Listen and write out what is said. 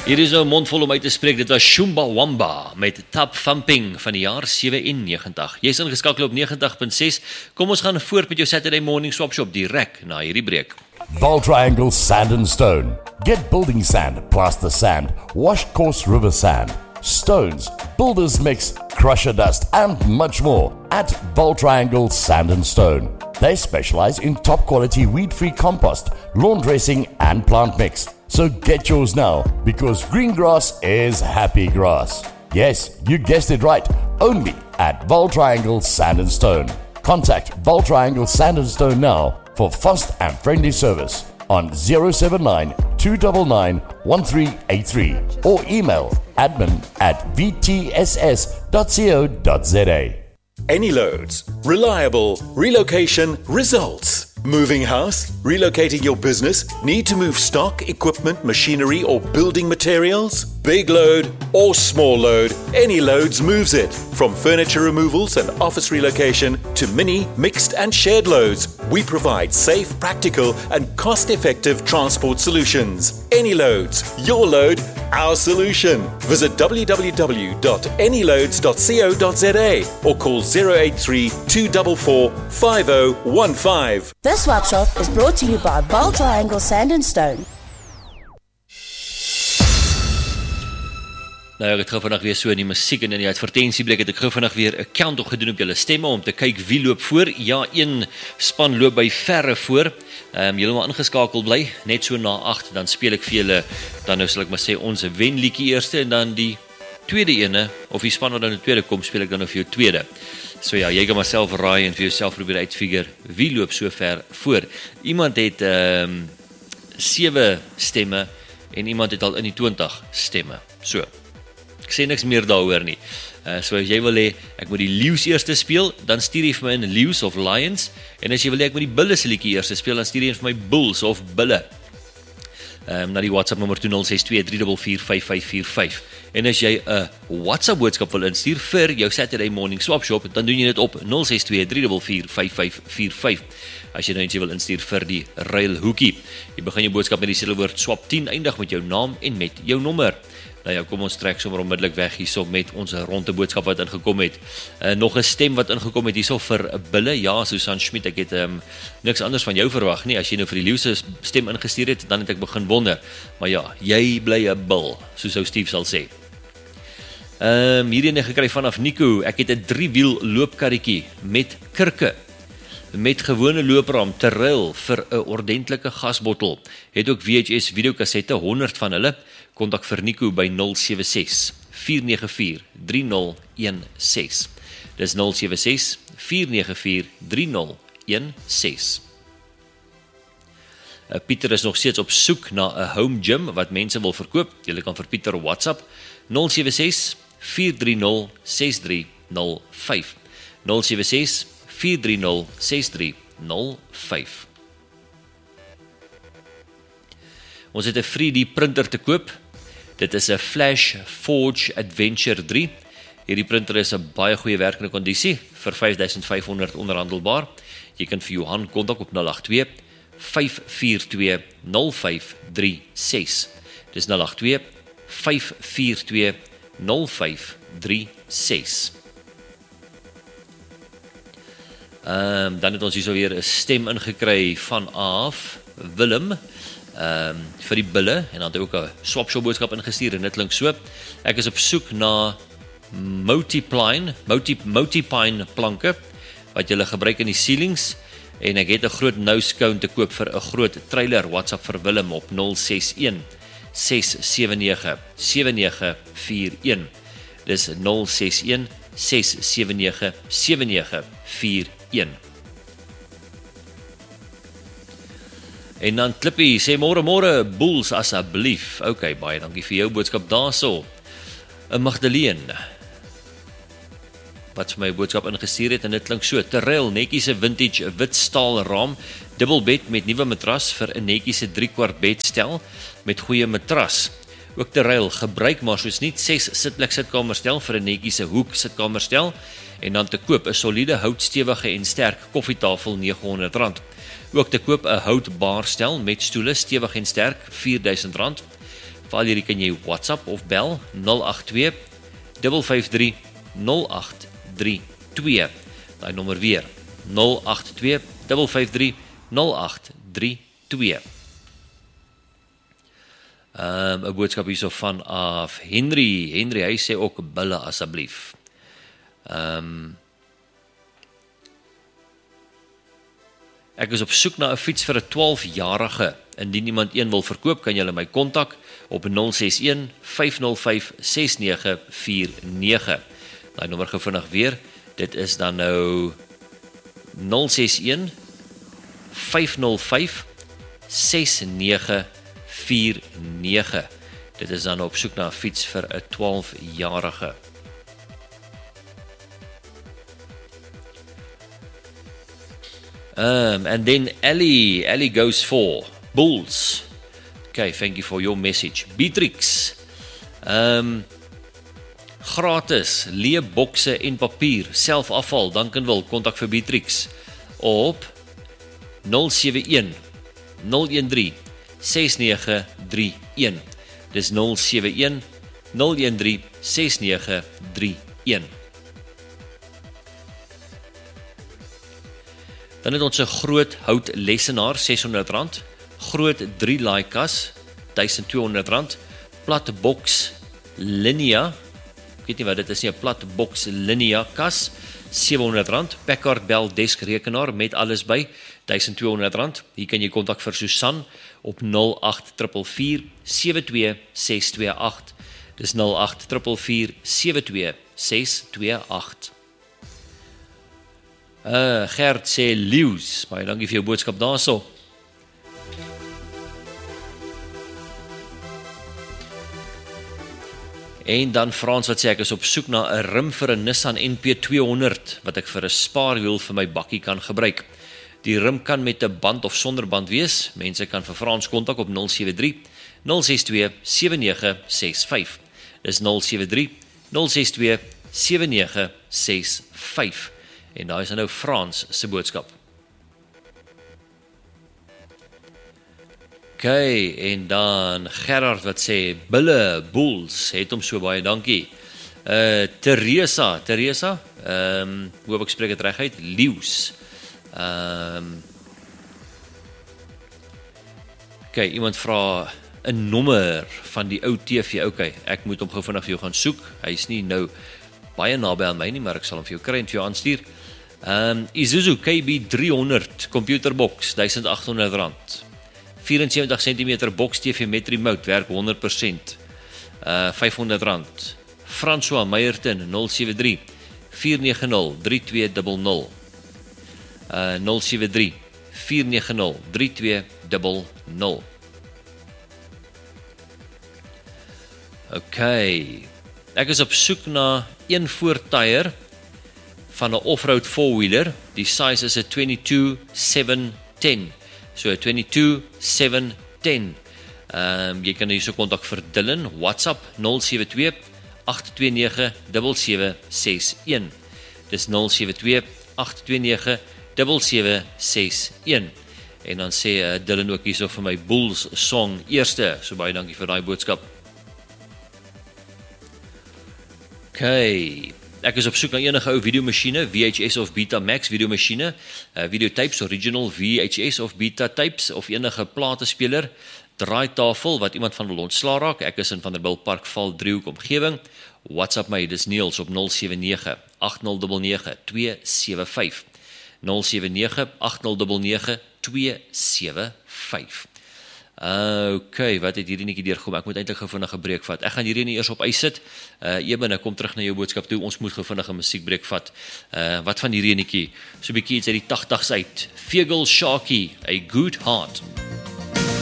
Hier is nou 'n mond vol om uit te spreek. Dit was Chumbawamba met Tap Thumping van die jaar 97. Jy is ingeskakel op 90.6. Kom ons gaan voort met jou Saturday Morning Swap Shop direk na hierdie breek. Val Triangle Sand and Stone. Get building sand, plaster sand, washed coarse river sand, stones, builder's mix, crusher dust, and much more at Val Triangle Sand and Stone. They specialize in top quality weed-free compost, lawn dressing, and plant mix. So get yours now, because green grass is happy grass. Yes, you guessed it right. Only at Val Triangle Sand and Stone. Contact Val Triangle Sand and Stone now for fast and friendly service on 079 299 1383 or email admin@vtss.co.za. Any Loads. Reliable relocation results. Moving house? Relocating your business? Need to move stock, equipment, machinery, or building materials? Big load or small load, Any Loads moves it. From furniture removals and office relocation to mini, mixed and shared loads, we provide safe, practical and cost-effective transport solutions. Any Loads, your load, our solution. Visit www.anyloads.co.za or call 083 244 5015. This swap shop is brought to you by Val Triangle Sand and Stone. Nou, ek het gou vandag weer so in die musiek en in die advertentiebreek het ek gou vandag weer 'n count opgedoen op julle stemme om te kyk wie loop voor. Ja, een span loop by verre voor. Julle moet ingeskakel bly, net so na 8, dan speel ek vir julle, dan nou sal ek maar sê ons wenliedjie eerste en dan die tweede ene, of die span wat dan in die tweede kom, speel ek dan nou vir jou tweede. So ja, jy kan maar self raai en vir jouself probeer uitfigure wie loop so ver voor. Iemand het 7 stemme en iemand het al in die 20 stemme. So, ek sê niks meer daaroor nie. So as jy wil hê, ek moet die leeu's eerste speel, dan stuur jy vir my in leeu's of lions, en as jy wil hê, ek moet die bulle se liedjie eerste speel, dan stuur jy vir my bulls of bulle. Na die WhatsApp nommer 2062344545. En as jy 'n WhatsApp boodskap wil instuur vir jou Saturday Morning Swap Shop, dan doen jy dit op 0623445545. As jy nou eentjie wil instuur vir die ruilhoekie. Jy begin jou boodskap met die selwoord swap 10, eindig met jou naam en met jou nommer. Nou ja, kom ons trek sommer onmiddellik weg hierso met ons ronde boodskap wat ingekom het. Nog 'n stem wat ingekom het hierso vir bulle. Ja, Susan Schmidt, ek het niks anders van jou verwag nie. As jy nou vir die leeu's stem ingestuur het, dan het ek begin wonder. Maar ja, jy bly 'n bul, soos ou Steve sal sê. Hierdie ene gekry vanaf Nico. Ek het 'n 3-wiel loopkarretjie met kurke, met gewone loopram, terwyl vir 'n ordentlike gasbottel. Het ook VHS videokassette, 100 van hulle. Kontak vir Nico by 076 494 3016. Dis 076 494 3016. Pieter is nog steeds op soek na 'n home gym wat mense wil verkoop. Julle kan vir Pieter WhatsApp 076 430 6305. 076 430 6305. Ons het 'n 3D printer te koop. Dit is 'n Flash Forge Adventure 3. Hierdie printer is 'n baie goeie werkende kondisie vir 5500 onderhandelbaar. Jy kan vir Johan kontak op 082 542 0536. Dis 082 542 0536. Dan het ons hier so weer 'n stem ingekry vanaf Willem. Vir die bulle, en dan het hy ook 'n swapshop boodskap ingestuur en dit klink so: ek is op soek na multipine planke wat jy gebruik in die ceilings, en ek het 'n groot nouscone te koop vir 'n groot trailer. WhatsApp vir Willem op 061 679 7941. Dis 061 679 7941. En dan Klippie sê môre bulls asseblief. Okay, baie dankie vir jou boodskap daarso. 'n Magdalene wat vir my boodskap ingestuur het en dit klink so: terwyl netjie se vintage wit staal raam, dubbelbed met nuwe matras vir 'n netjie se 3/4 bedstel met goeie matras. Ook terwyl gebruik maar soos nie 6 sitplek sitkamerstel vir 'n netjie se hoek sitkamerstel, en dan te koop 'n soliede houtstewige en sterk koffietafel R900. Ook te koop 'n houtbaarstel met stoele stewig en sterk R4000. Vir al hierdie kan jy WhatsApp of bel 082 553 0832. Daai nommer weer 082 553 0832. 'n boodskap hierso van af Henry. Henry, hy sê ook bulle asseblief. Ek is op soek na 'n fiets vir 'n 12-jarige. Indien iemand een wil verkoop, kan julle my kontak op 061 505 6949. Daai nommer gou vinnig weer. Dit is dan nou 061 505 6949. Dit is dan op soek na 'n fiets vir 'n 12-jarige. And then Ellie goes for Bulls. Okay, thank you for your message. Beatrix. Gratis, leebokse en papier, selfafval, Duncanville, kontak vir Beatrix op 071 013 6931. Dis 071 013 6931. Dan het ons 'n groot hout lesenaar, R600, groot 3-laai kas, R1200, plat boks Linea, ek weet nie wat dit is nie, 'n plat boks Linea kas, R700, Packard Bell desk rekenaar met alles by, R1200. Hier kan jy kontak vir Susan op 08444 72628. Dis 08444 72628. Gert sê leeu's, baie dankie vir jou boodskap daarso. En dan Frans wat sê ek is op soek na 'n rim vir 'n Nissan NP200 wat ek vir 'n spaarwiel vir my bakkie kan gebruik. Die rim kan met 'n band of sonder band wees. Mense kan vir Frans kontak op 073 062 7965. Dis 073 062 7965. En daar is nou Frans se boodskap. Okay, en dan Gerard wat sê bulle, bulls, het hom so baie dankie. Teresa, hoe ek spreek dit reg uit? Leeu's. Okay, iemand vra 'n nommer van die ou TV. Okay, ek moet hom gou vinnig vir jou gaan soek. Hy is nie nou baie naby aan my nie, maar ek sal hom vir jou kry en vir jou aanstuur. Isuzu KB300 computerbox, R1800. 74 cm box TV met remote, werk 100%. R500. François Meyerton 073 490 3200. 073 490 3200. Okay. Ek is op soek na een voortyre van 'n off-road four-wheeler. Die size is 'n 22/710. So 22/710. Jy kan hierso kontak vir Dylan, WhatsApp 072 829 7761. Dis 072 829 7761. En dan sê Dylan ook hierso vir my Bulls song eerste. So baie dankie vir daai boodskap. Okay. Ek is op soek na enige ou videomasjiene, VHS of Betamax videomasjiene, videotapes, original VHS of Beta tapes of enige platespeler, draaitafel wat iemand van wil ontsla raak. Ek is in Vanderbilt Park Val Driehoek omgewing. WhatsApp my, dis Niels op 079 8099 275. 079 8099 275. Okay, wat het hierdie netjie deurgekom? Ek moet eintlik gou vinnig 'n breek vat. Ek gaan hierdie nie eers op ys sit. Eben, ek kom terug na jou boodskap toe. Ons moet gou vinnig 'n musiekbreek vat. Wat van hierdie netjie? So 'n bietjie iets uit die 80's uit. Fegel Sharky, A Good Heart.